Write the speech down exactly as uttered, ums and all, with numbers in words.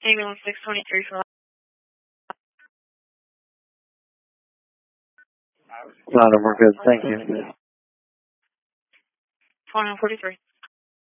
Ambulance six twenty-three for Louder, we're good. Thank you. twenty-one forty-three.